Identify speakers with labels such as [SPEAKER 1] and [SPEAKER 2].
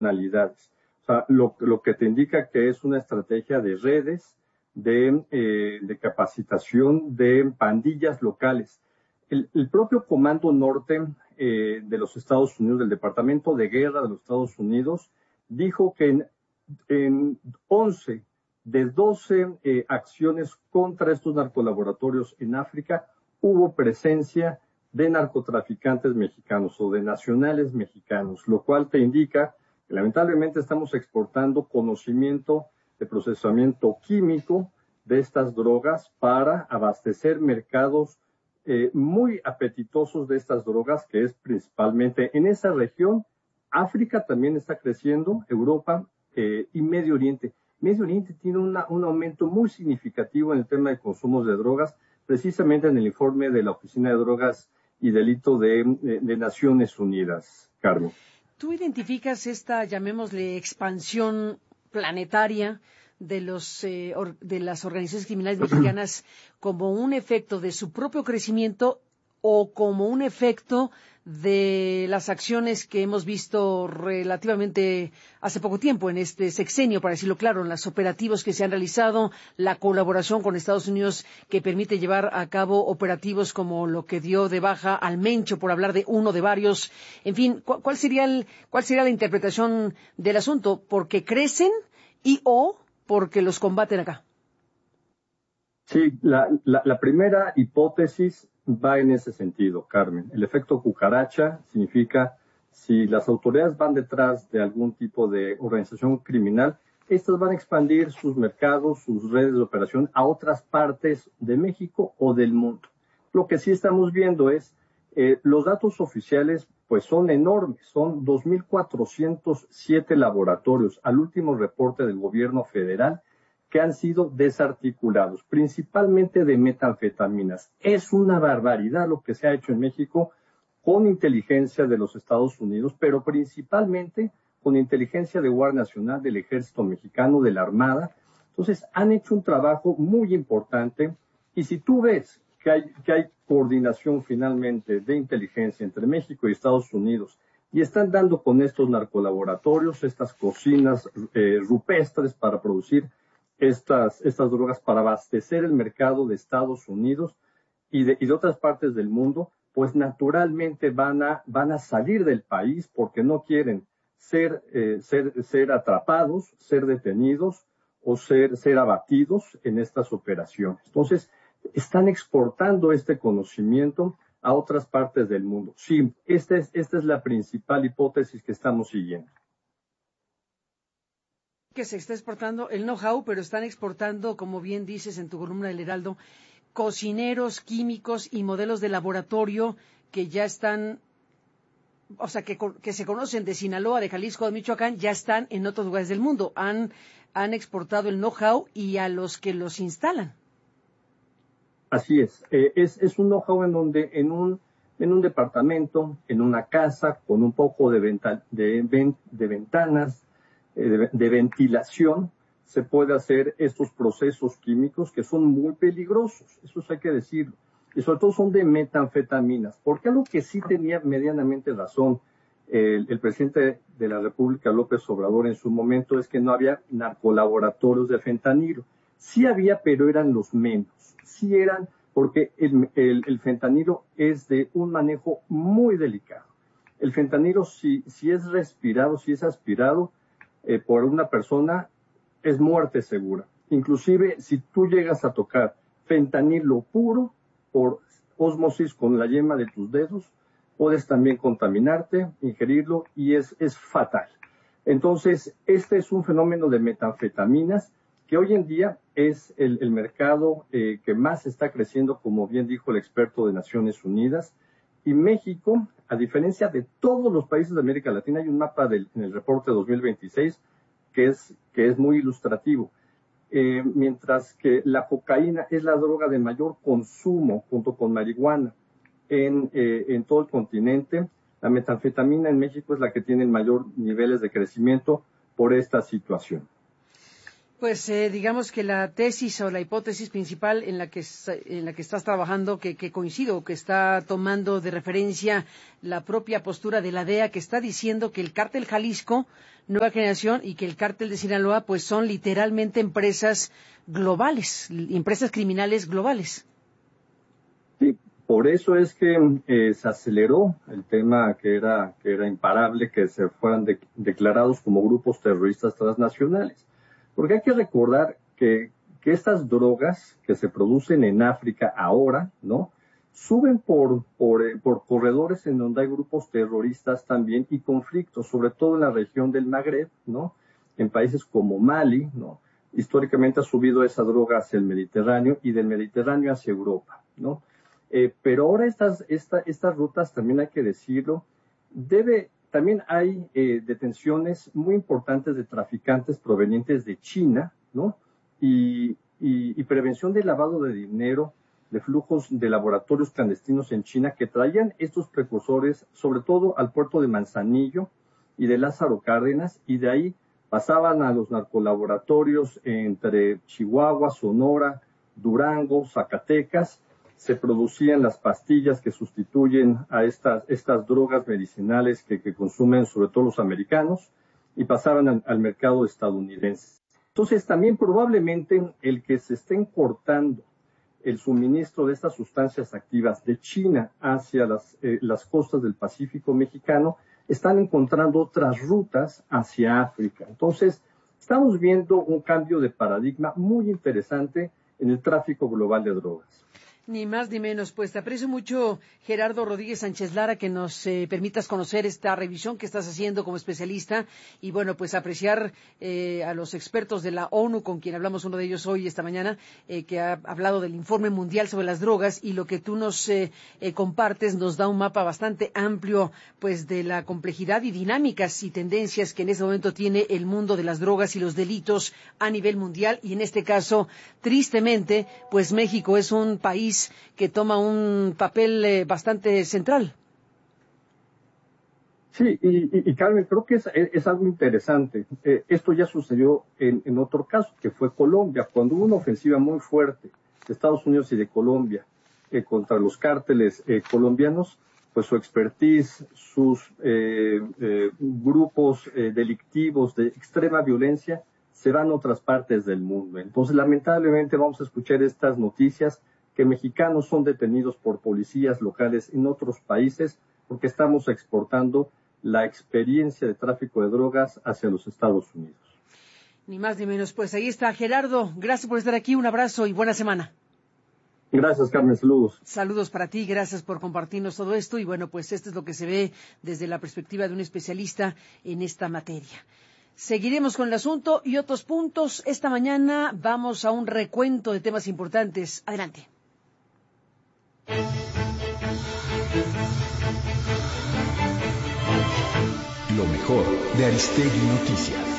[SPEAKER 1] nacionalidades. O sea, lo que te indica que es una estrategia de redes, de capacitación de pandillas locales. El propio Comando Norte de los Estados Unidos, del Departamento de Guerra de los Estados Unidos, dijo que en 11 de 12 acciones contra estos narcolaboratorios en África hubo presencia de narcotraficantes mexicanos o de nacionales mexicanos, lo cual te indica que lamentablemente estamos exportando conocimiento de procesamiento químico de estas drogas para abastecer mercados muy apetitosos de estas drogas, que es principalmente en esa región. África también está creciendo, Europa y Medio Oriente. Medio Oriente tiene un aumento muy significativo en el tema de consumos de drogas, precisamente en el informe de la Oficina de Drogas y Delito de Naciones Unidas, Carmen.
[SPEAKER 2] ¿Tú identificas esta, llamémosle, expansión planetaria de las organizaciones criminales mexicanas como un efecto de su propio crecimiento o como un efecto de las acciones que hemos visto relativamente hace poco tiempo en este sexenio, para decirlo claro, en los operativos que se han realizado, la colaboración con Estados Unidos que permite llevar a cabo operativos como lo que dio de baja al Mencho, por hablar de uno de varios? En fin, ¿cuál sería la interpretación del asunto? ¿Porque crecen o porque los combaten acá?
[SPEAKER 1] Sí, la primera hipótesis va en ese sentido, Carmen. El efecto cucaracha significa si las autoridades van detrás de algún tipo de organización criminal, estas van a expandir sus mercados, sus redes de operación a otras partes de México o del mundo. Lo que sí estamos viendo es los datos oficiales pues son enormes, son 2.407 laboratorios al último reporte del gobierno federal que han sido desarticulados, principalmente de metanfetaminas. Es una barbaridad lo que se ha hecho en México con inteligencia de los Estados Unidos, pero principalmente con inteligencia de Guardia Nacional, del Ejército Mexicano, de la Armada. Entonces, han hecho un trabajo muy importante, y si tú ves que hay coordinación finalmente de inteligencia entre México y Estados Unidos, y están dando con estos narcolaboratorios, estas cocinas rupestres para producir estas drogas para abastecer el mercado de Estados Unidos y de otras partes del mundo, pues naturalmente van a salir del país porque no quieren ser atrapados, ser detenidos o ser abatidos en estas operaciones. Entonces, están exportando este conocimiento a otras partes del mundo. Sí, esta es la principal hipótesis que estamos siguiendo.
[SPEAKER 2] Que se está exportando el know-how, pero están exportando, como bien dices en tu columna del Heraldo, cocineros, químicos y modelos de laboratorio que ya están, o sea, que se conocen de Sinaloa, de Jalisco, de Michoacán, ya están en otros lugares del mundo. Han exportado el know-how y a los que los instalan.
[SPEAKER 1] Así es. Es un know-how en donde en un departamento, en una casa, con un poco de ventanas, de ventilación, se puede hacer estos procesos químicos que son muy peligrosos, eso hay que decirlo, y sobre todo son de metanfetaminas, porque algo que sí tenía medianamente razón el presidente de la República, López Obrador, en su momento, es que no había narcolaboratorios de fentanilo. Sí había, pero eran los menos, sí eran, porque el fentanilo es de un manejo muy delicado. El fentanilo, si es respirado, si es aspirado, por una persona, es muerte segura. Inclusive si tú llegas a tocar fentanilo puro por ósmosis con la yema de tus dedos, puedes también contaminarte, ingerirlo, y es fatal. Entonces, este es un fenómeno de metanfetaminas que hoy en día es el mercado que más está creciendo, como bien dijo el experto de Naciones Unidas. Y México, a diferencia de todos los países de América Latina, hay un mapa en el reporte 2026 que es muy ilustrativo. Mientras que la cocaína es la droga de mayor consumo junto con marihuana en todo el continente, la metanfetamina en México es la que tiene mayor niveles de crecimiento por esta situación.
[SPEAKER 2] Pues digamos que la tesis o la hipótesis principal en la que estás trabajando, que coincido, que está tomando de referencia la propia postura de la DEA, que está diciendo que el cártel Jalisco Nueva Generación y que el cártel de Sinaloa pues son literalmente empresas globales, empresas criminales globales.
[SPEAKER 1] Sí, por eso es que se aceleró el tema que era imparable, que se fueran declarados como grupos terroristas transnacionales. Porque hay que recordar que estas drogas que se producen en África ahora, ¿no?, suben por corredores en donde hay grupos terroristas también y conflictos, sobre todo en la región del Magreb, ¿no?, en países como Mali, ¿no? Históricamente ha subido esa droga hacia el Mediterráneo y del Mediterráneo hacia Europa, ¿no? Pero ahora estas rutas, también hay que decirlo, también hay detenciones muy importantes de traficantes provenientes de China, ¿no? Y prevención del lavado de dinero, de flujos de laboratorios clandestinos en China que traían estos precursores, sobre todo al puerto de Manzanillo y de Lázaro Cárdenas, y de ahí pasaban a los narcolaboratorios entre Chihuahua, Sonora, Durango, Zacatecas. Se producían las pastillas que sustituyen a estas drogas medicinales que consumen sobre todo los americanos y pasaban al mercado estadounidense. Entonces, también probablemente el que se estén cortando el suministro de estas sustancias activas de China hacia las costas del Pacífico mexicano, están encontrando otras rutas hacia África. Entonces, estamos viendo un cambio de paradigma muy interesante en el tráfico global de drogas.
[SPEAKER 2] Ni más ni menos, pues te aprecio mucho, Gerardo Rodríguez Sánchez Lara, que nos permitas conocer esta revisión que estás haciendo como especialista y bueno, pues apreciar a los expertos de la ONU, con quien hablamos uno de ellos hoy, esta mañana, que ha hablado del informe mundial sobre las drogas, y lo que tú nos compartes nos da un mapa bastante amplio pues de la complejidad y dinámicas y tendencias que en este momento tiene el mundo de las drogas y los delitos a nivel mundial, y en este caso, tristemente, pues México es un país que toma un papel bastante central.
[SPEAKER 1] Sí, y Carmen, creo que es algo interesante. Esto ya sucedió en otro caso, que fue Colombia, cuando hubo una ofensiva muy fuerte de Estados Unidos y de Colombia contra los cárteles colombianos, pues su expertise, sus grupos delictivos de extrema violencia se van a otras partes del mundo. Entonces, lamentablemente, vamos a escuchar estas noticias que mexicanos son detenidos por policías locales en otros países porque estamos exportando la experiencia de tráfico de drogas hacia los Estados Unidos.
[SPEAKER 2] Ni más ni menos. Pues ahí está, Gerardo. Gracias por estar aquí. Un abrazo y buena semana.
[SPEAKER 1] Gracias, Carmen. Saludos.
[SPEAKER 2] Saludos para ti. Gracias por compartirnos todo esto. Y bueno, pues esto es lo que se ve desde la perspectiva de un especialista en esta materia. Seguiremos con el asunto y otros puntos. Esta mañana vamos a un recuento de temas importantes. Adelante.
[SPEAKER 3] Lo mejor de Aristegui Noticias.